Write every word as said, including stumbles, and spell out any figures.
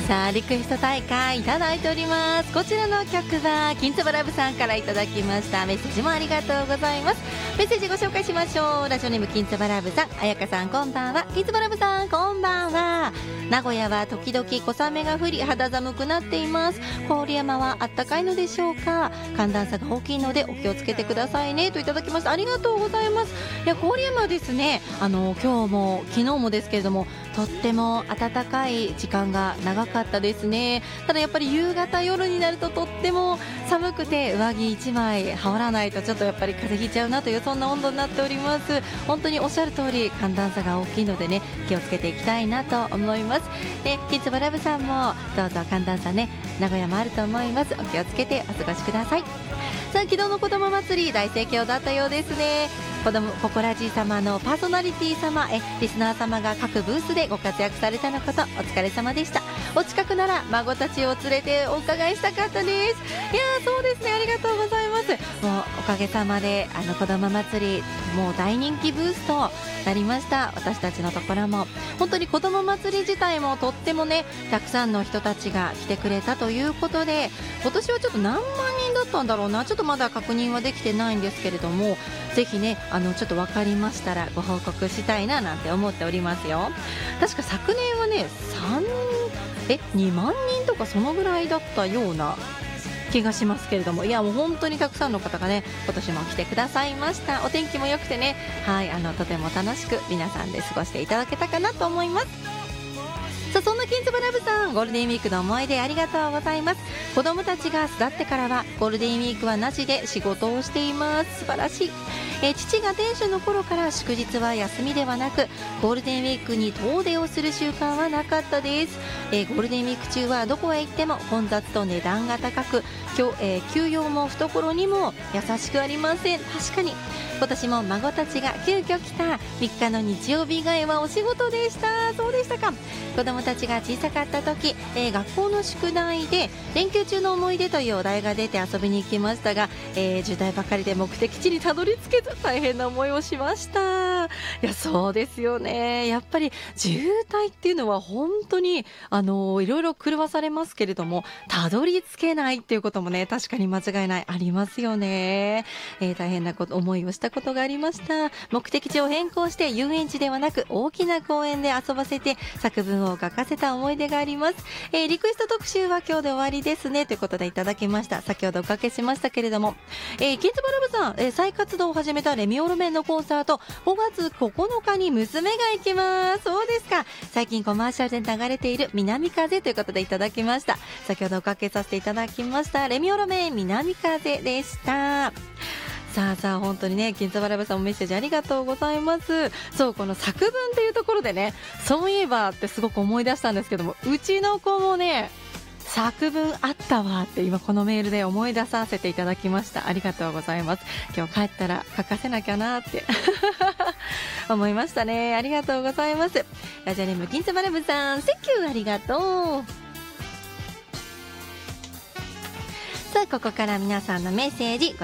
さあリクエスト大会いただいております。こちらの曲は金つばラブさんからいただきました。メッセージもありがとうございます。メッセージご紹介しましょう。ラジオネーム金つばラブさん、あやかさんこんばんは。金つばラブさんこんばんは。名古屋は時々小雨が降り肌寒くなっています。郡山はあったかいのでしょうか。寒暖差が大きいのでお気をつけてくださいねといただきました。ありがとうございます。いや郡山はですね、あの今日も昨日もですけれどもとっても暖かい時間が長かったですね。ただやっぱり夕方夜になるととっても寒くて上着いちまい羽織らないとちょっとやっぱり風邪ひいちゃうなというそんな温度になっております。本当におっしゃる通り寒暖差が大きいのでね、気をつけていきたいなと思います。でキッズバラブさんもどうぞ寒暖差ね、名古屋もあると思います。お気をつけてお過ごしください。さあ昨日の子ども祭り大盛況だったようですね。子どもココラジ様のパーソナリティ様えリスナー様が各ブースでご活躍されたのことお疲れ様でした。お近くなら孫たちを連れてお伺いしたかったです。いやーそうですね、ありがとうございます。もうおかげさまであの子ども祭りもう大人気ブースとなりました。私たちのところも本当に子ども祭り自体もとってもねたくさんの人たちが来てくれたということで、今年はちょっと何万人だったんだろうな、ちょっとまだ確認はできてないんですけれども、ぜひねあのちょっと分かりましたらご報告したいななんて思っておりますよ。確か昨年はねさんえにまんにんとかそのぐらいだったような気がしますけれども、いやもう本当にたくさんの方がね今年も来てくださいました。お天気も良くてね、はいあのとても楽しく皆さんで過ごしていただけたかなと思います。さあそんな金つばラブさん、ゴールデンウィークの思い出ありがとうございます。子供たちが巣立ってからはゴールデンウィークはなしで仕事をしています。素晴らしい。えー、父が店主の頃から祝日は休みではなくゴールデンウィークに遠出をする習慣はなかったです。えー、ゴールデンウィーク中はどこへ行っても混雑と値段が高く、今日、えー、休養も懐にも優しくありません。確かに今年も孫たちが急遽来たみっかの日曜日以外はお仕事でした。そうでしたか。子供たちが小さかった時、えー、学校の宿題で連休中の思い出というお題が出て遊びに行きましたが、えー、渋滞ばかりで目的地にたどり着けず大変な思いをしました。いやそうですよね。やっぱり渋滞っていうのは本当にあのいろいろ狂わされますけれども、たどり着けないっていうこともね確かに間違いないありますよね。えー、大変なこと思いをしたことがありました。目的地を変更して遊園地ではなく大きな公園で遊ばせて作文を書かせた思い出があります。えー、リクエスト特集は今日で終わりですねということでいただきました。先ほどおかけしましたけれども、えー、金つばラブさん、えー、再活動を始めたレミオロメンのコンサートごがつここのかに娘が行きます。そうですか。最近コマーシャルで流れている南風ということでいただきました。先ほどおかけさせていただきましたレミオロメン南風でした。さあさあ本当にね金つばラブさんもメッセージありがとうございます。そうこの作文っていうところでね、そういえばってすごく思い出したんですけども、うちの子もね作文あったわって今このメールで思い出させていただきました。ありがとうございます。今日帰ったら書かせなきゃなって思いましたね。ありがとうございます。ラジオネーム金つばラブさん、センキューありがとう。さあここから皆さんのメッセージ